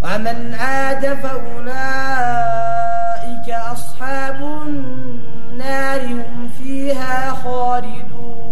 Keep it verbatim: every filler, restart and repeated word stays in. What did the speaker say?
ومن عاد فأولئك أصحاب النار هم فيها خالدون.